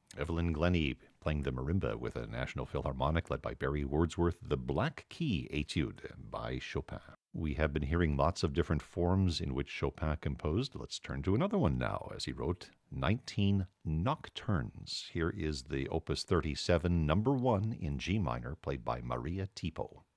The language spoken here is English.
Evelyn Glennie playing the marimba with a National Philharmonic led by Barry Wordsworth, the Black Key Etude by Chopin. We have been hearing lots of different forms in which Chopin composed. Let's turn to another one now, as he wrote 19 nocturnes. Here is the Opus 37, number 1 in G minor, played by Maria Tipo.